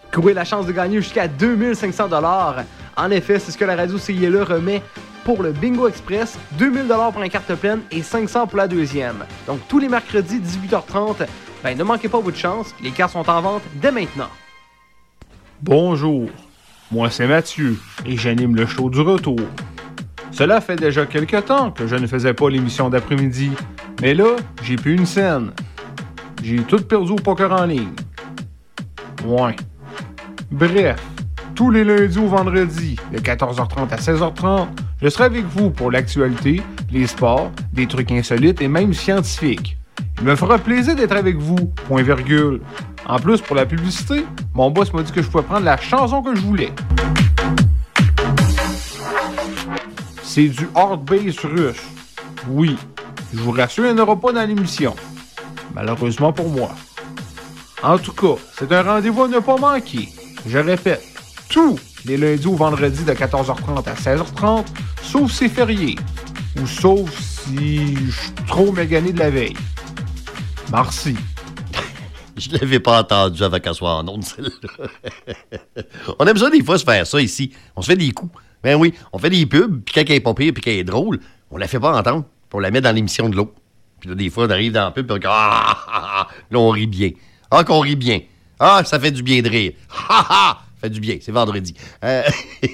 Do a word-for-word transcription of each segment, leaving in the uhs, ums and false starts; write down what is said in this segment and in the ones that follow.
Courez la chance de gagner jusqu'à deux mille cinq cents dollars. En effet, c'est ce que la radio C I L E remet pour le Bingo Express, deux mille dollars pour la carte pleine et cinq cents pour la deuxième. Donc tous les mercredis, dix-huit heures trente, ben ne manquez pas votre chance, les cartes sont en vente dès maintenant. Bonjour, moi c'est Mathieu et j'anime le show du retour. Cela fait déjà quelques temps que je ne faisais pas l'émission d'après-midi, mais là, j'ai plus une scène. J'ai tout perdu au poker en ligne. Ouais. Bref, tous les lundis au vendredi, de quatorze heures trente à seize heures trente, je serai avec vous pour l'actualité, les sports, des trucs insolites et même scientifiques. Il me fera plaisir d'être avec vous, point virgule. En plus, pour la publicité, mon boss m'a dit que je pouvais prendre la chanson que je voulais. C'est du hard bass russe. Oui, je vous rassure, il n'y en aura pas dans l'émission. Malheureusement pour moi. En tout cas, c'est un rendez-vous à ne pas manquer. Je répète, tous les lundis au vendredi de quatorze heures trente à seize heures trente, sauf c'est férié. Ou sauf si je suis trop magané de la veille. Merci. Je l'avais pas entendu avant qu'elle soit en onde, celle-là. On aime ça des fois se faire ça ici. On se fait des coups. Ben oui, on fait des pubs, puis quand elle est pas pire, puis quand elle est drôle, on la fait pas entendre, puis on la met dans l'émission de l'autre. Puis là, des fois, on arrive dans la pub, puis on dit ah, ah, ah, là, on rit bien. Ah, qu'on rit bien. Ah, ça fait du bien de rire. Ha, ha! Ça fait du bien, c'est vendredi. Euh...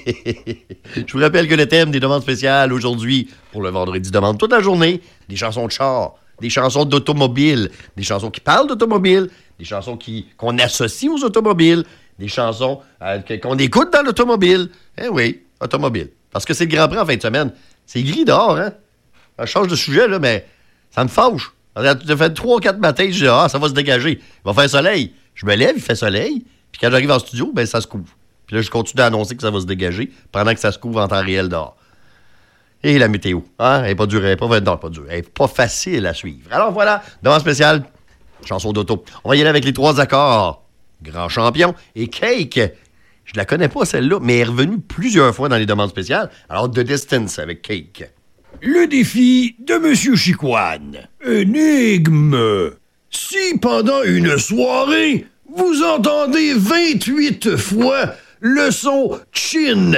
Je vous rappelle que le thème des demandes spéciales aujourd'hui, pour le vendredi demande toute la journée, des chansons de char, des chansons d'automobile, des chansons qui parlent d'automobile, des chansons qui, qu'on associe aux automobiles, des chansons euh, qu'on écoute dans l'automobile. Eh oui, automobile. Parce que c'est le Grand Prix en fin de semaine. C'est gris dehors, hein? Je change de sujet, là, mais ça me fâche. Ça fait trois ou quatre matins, je dis, ah, ça va se dégager. Il va faire soleil. Je me lève, il fait soleil. Puis quand j'arrive en studio, ben ça se couvre. Puis là, je continue à annoncer que ça va se dégager pendant que ça se couvre en temps réel dehors. Et la météo, hein? Elle n'est pas dure, elle n'est pas, non, pas dure. Elle n'est pas facile à suivre. Alors voilà, demande spéciale, chanson d'auto. On va y aller avec les trois accords. Grand champion et Cake. Je la connais pas, celle-là, mais elle est revenue plusieurs fois dans les demandes spéciales. Alors, The Distance avec Cake. Le défi de Monsieur Chicoine. Énigme. Si pendant une soirée, vous entendez vingt-huit fois le son chin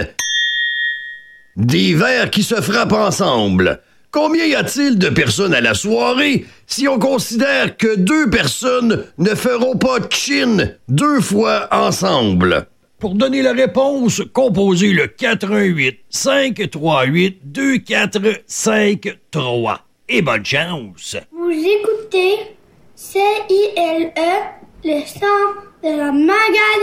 des verres qui se frappent ensemble, combien y a-t-il de personnes à la soirée si on considère que deux personnes ne feront pas chin deux fois ensemble? Pour donner la réponse, composez le quatre un huit, cinq trois huit, deux quatre cinq trois. Et bonne chance! Vous écoutez C I L E, le son de la Magali.